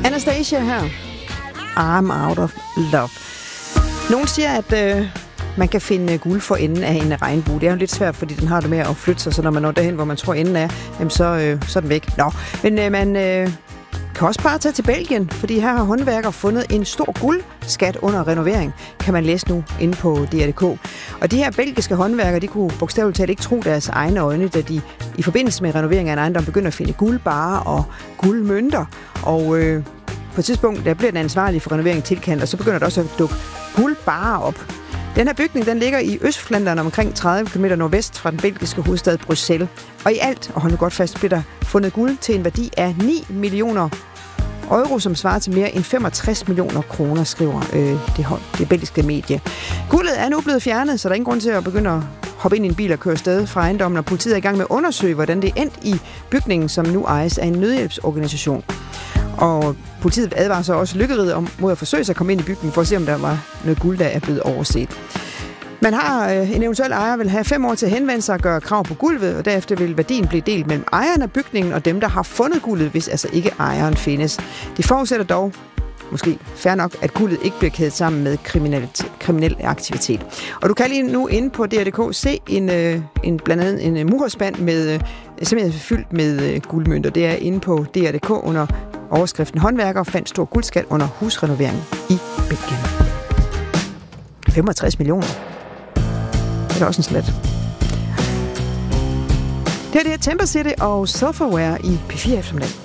Anastasia her. I'm out of love. Nogen siger, at man kan finde guld for enden af en regnbue. Det er jo lidt svært, fordi den har det med at flytte sig, så når man når derhen, hvor man tror enden er, jamen så er den væk. Nå, men man kan også bare tage til Belgien, fordi her har håndværkere fundet en stor guldskat under renovering, kan man læse nu inde på DR.dk. Og de her belgiske håndværkere, de kunne bogstaveligt talt ikke tro deres egne øjne, da de i forbindelse med renovering af en ejendom begynder at finde guldbarer og guldmønter. Og på et tidspunkt, der bliver den ansvarlige for renoveringen tilkendt, og så begynder der også at dukke guldbarer op. Den her bygning, den ligger i Østflandern omkring 30 km nordvest fra den belgiske hovedstad Bruxelles. Og i alt, og hold nu godt fast, bliver der fundet guld til en værdi af 9 millioner euro, som svarer til mere end 65 millioner kroner, skriver det belgiske medie. Guldet er nu blevet fjernet, så der er ingen grund til at begynde at hoppe ind i en bil og køre afsted fra ejendommen, og politiet er i gang med at undersøge, hvordan det er endt i bygningen, som nu ejes af en nødhjælpsorganisation. Og politiet advarer så også lykkeriget om mod at forsøge sig at komme ind i bygningen for at se, om der var noget guld, der er blevet overset. Man har en eventuel ejer vil have 5 år til at henvende sig og gøre krav på guldet, og derefter vil værdien blive delt mellem ejeren af bygningen og dem, der har fundet guldet, hvis altså ikke ejeren findes. Det forudsætter dog, måske fair nok, at guldet ikke bliver kædet sammen med kriminel aktivitet. Og du kan lige nu inde på DR.dk se blandt andet en murspand med simpelthen fyldt med guldmønter. Det er inde på DR.dk under overskriften håndværker fandt stor guldskat under husrenovering i Belgien. 65 millioner. Det er også en slat. Det er Temper City og Self-Aware i P4 eftermiddag.